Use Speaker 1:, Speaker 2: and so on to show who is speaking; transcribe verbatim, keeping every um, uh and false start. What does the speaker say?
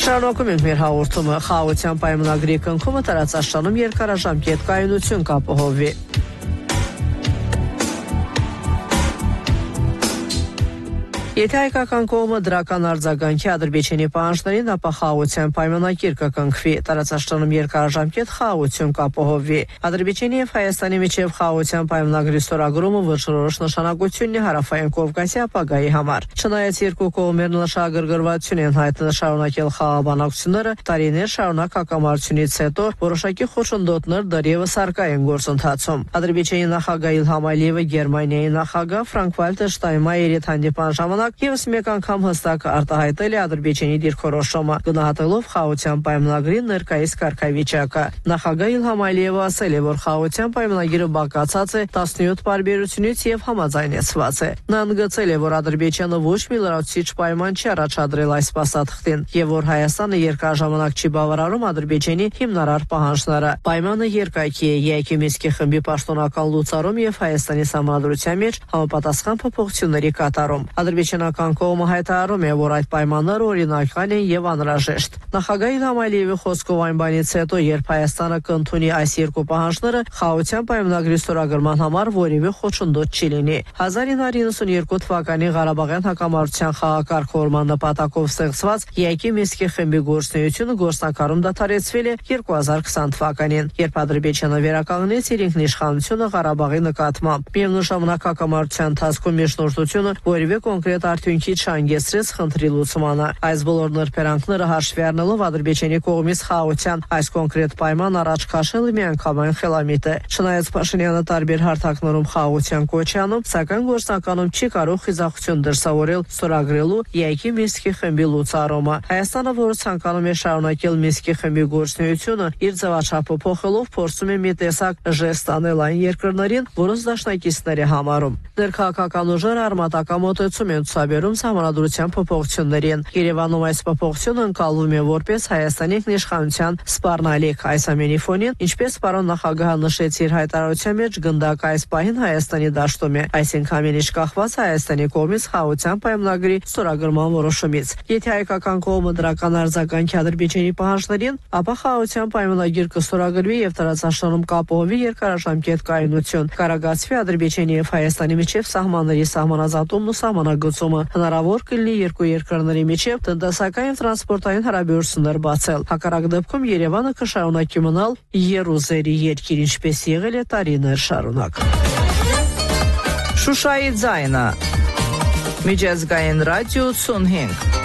Speaker 1: Շարունակում ենք մեր հաղորդումը. խաղաղության պայմանագրի կնքումը տարածաշրջանում երկարաժամկետ կայունություն կապահովի։ Եթե հայկական կողմը դրական արձագանքի Ադրբեջանի պահանջներին, ապա խաղաղության պայմանագիր կկնքվի, տարածաշրջանում երկարաժամկետ խաղաղություն կապահովվի։ Ադրբեջանի եւ Հայաստանի միջև խաղաղության պայմանագրի ստորագրումը վճռորոշ նշանակություն է Հարավային Կովկասի ապագայի համար։ Չնայած երկու կողմերն նշագրգռվածություն են հայտնել շարունակել խաղաղաբանակցությունները, տարիներ շարունակ հակամարտությունից հետո որոշակի խոչընդոտներ դեռևս առկա են գործընթացում։ Ադրբեջանի նախագահ Իլհամ Ալիևը Գերմանիայի նախագահ Ֆրանկ-Վալտեր Շտայնմայերի հանդիպան ժամանակ Եվս մեկ անգամ հստակ արտահայտել է Ադրբեջանի դիրքորոշումը, գնահատելով խաղաղության պայմանագրի ներկայիս կարգավիճակը։ Նախագահ Իլհամ Ալիևը ասել է, որ խաղաղության պայմանագիրը բաղկացած է տասնյոթ պարբերությունից եւ համաձայնեցված է։ Նա ընդգծել է, որ Ադրբեջանը ոչ մի լրացուցիչ պայման չի առաջադրել այս փաստաթղթին եւ որ Հայաստանը երկարաժամանակ չի բավարարում Ադրբեջանի հիմնարար պահանջները։ Պայմանը երկայքի է ԵԱՀԿ Մինսկի խմբի պաշտոնական լուծարում եւ Հայաստանի սահմանադրության մեջ համապատասխան փոփոխությունների կատարում։ Ադրբեջանական կողմը հայտարարում է, որ այդ պայմանները օրինական են եւ անհրաժեշտ։ Նախագահ Իլհամ Ալիևի խոսքով այն բանից հետո, երբ Հայաստանը կընդունի այս երկու պահանջները, խաղաղության պայմանագրի ստորագրման համար որևէ խոչընդոտ չի լինի։ հազար ինը հարյուր նվաթ թվականի Ղարաբաղյան հակամարտության խաղակարգավորման նպատակով ստեղծված ԵԱՀԿ Մինսկի խմբի գործունեությունը գործնականում դադարեցվել է երկու հազար քսան թվականին, երբ Ադրբեջանը վերականգնեց իր ինքնիշխանությունը Ղարաբաղի նկատմամբ։ Միևնույն ժամանակ հակամարտության ընթացքում միջնորդությունը որևէ կոնկրետ արդյունքի չհանգեցրեց խնդրի լուծմանը։ Այս բոլոր նրբերանգները հաշվի առնելով Ադրբեջանի կողմից խաղաղության այս կոնկրետ պայման առաջ քաշելը միանգամայն խելամիտ է։ Չնայած Փաշինյանը տարբեր հարթակներում խաղաղության կոչ է անում, սակայն գործնականում չի կարող խիզախություն դրսևորել ստորագրելու ԵԱՀԿ Մինսկի խմբի լուծարումը։ Հայաստանը, որը ցանկանում է շարունակել Մինսկի խմբի գործունեությունը, իր ձևաչափը փոխելով փորձում է մի տեսակ ժեստ անել այն երկրներին, որոնց դաշնակիցներ է համարում։ Ներքաղաքական ուժերը արմատական մոտեցում են ցուցաբերում սահմանադրության փոփոխություններին։ Երևանում այս փոփոխությունը ընկալվում է որպես Հայաստանի ինքնիշխանության սպառնալիք։ Այս ամենի ֆոնին, ինչպես պարոն նախագահը նշեց իր հայտարարության մեջ, գնդակը այս պահին Հայաստանի դաշտում է, այսինքն ամեն ինչ կախված Հայաստանի կողմից խաղաղության պայմանագրի ստորագրման որոշումից։ Եթե հայկական կողմը դրական արձագանքի Ադրբեջանի պահանջներին, ապա խաղաղության պայմանագիր կստորագրվի եւ տարածաշրջանում կապահովվի երկարաժամկետ կայունություն, կարագացվի Ադրբեջանի եւ Հայաստանի միջև սահմանների սահմանազատումն ու սահմանագծումը, հնարավոր կլինի երկու երկրների միջև տնտեսական եւ տրանսպորտային հարաբերություններ բացել։ Հակառակ դեպքում Երևանը կշարունակի մնալ Երուսերի երկիր, ինչպես եղել է տարիներ շարունակ։
Speaker 2: Շուշայի ձայնը Միջազգային ռադիո ութսունհինգ